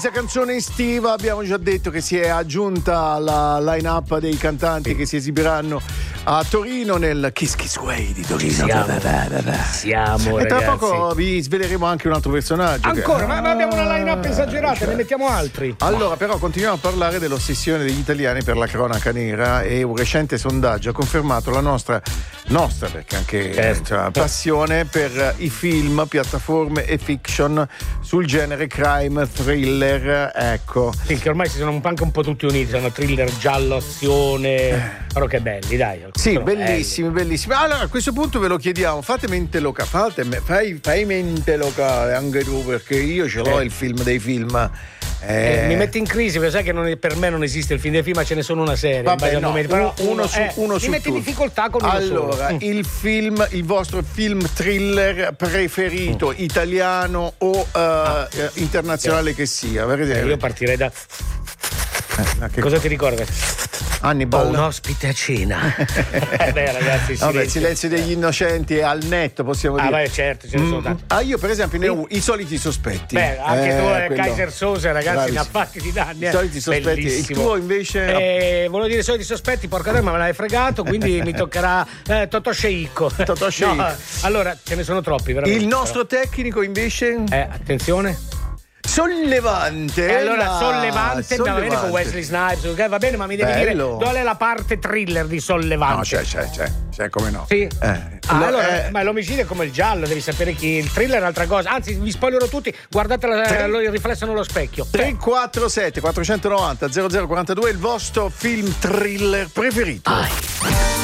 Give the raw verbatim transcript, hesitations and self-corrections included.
questa canzone estiva abbiamo già detto che si è aggiunta alla line-up dei cantanti sì. che si esibiranno a Torino nel Kiss Kiss Way di Torino. Siamo, beh, beh, beh. Siamo e tra ragazzi. poco vi sveleremo anche un altro personaggio. Ancora, che... ma, ma abbiamo una line-up esagerata, cioè... ne mettiamo altri. Allora, però continuiamo a parlare dell'ossessione degli italiani per la cronaca nera e un recente sondaggio ha confermato la nostra, nostra perché anche certo. cioè, passione per i film, piattaforme e fiction sul genere crime, thriller, ecco. Sì, che ormai si sono anche un po' tutti uniti, sono thriller, giallo, azione, però che belli, dai. Sì, bellissimi, belli. bellissimi. Allora, a questo punto ve lo chiediamo, fate mente locale, fate, fai, fai mente locale anche tu, perché io ce l'ho eh. il film dei film. Eh. Eh, mi metti in crisi, perché sai che non è, per me non esiste il film dei film, ma ce ne sono una serie. Vabbè, no, numeri, però uno, uno su, eh, uno mi su metti in tutti. difficoltà con uno allora, solo. il film, il vostro film thriller preferito, mm. italiano o uh, ah. uh, internazionale sì. che sia? Eh, io partirei da. Eh, Cosa ti ricorda? Hannibal. Ho un ospite a cena. eh beh, ragazzi, silenzio. Vabbè, il silenzio degli innocenti è al netto, possiamo ah, dire. Ah, beh, certo, ce ne sono tanti. Ah, io per esempio ne ho i soliti sospetti. Beh, anche eh, tu, eh, quello... Kaiser Soze, ragazzi, ne ha fatti di danni. I soliti sospetti. Bellissimo. Il tuo invece? Eh, volevo dire i soliti sospetti, porca te, ma me l'hai fregato, quindi mi toccherà eh, Totò Sceicco. Totò Sceicco. No, allora, ce ne sono troppi, veramente. Il nostro però. tecnico invece? Eh, attenzione. Sollevante. E allora la... Sollevante va bene con Wesley Snipes, okay? Va bene, ma mi devi Bello. dire qual è la parte thriller di Sollevante? No, c'è, c'è, c'è, c'è come no. Sì. Eh. Ah, no, allora, eh. ma l'omicidio è come il giallo, devi sapere chi. Il thriller è un'altra cosa. Anzi, vi spoilerò tutti, guardate la, Tre... il riflesso nello specchio. tre quattro sette quattro nove zero zero quattro due il vostro film thriller preferito. Ai.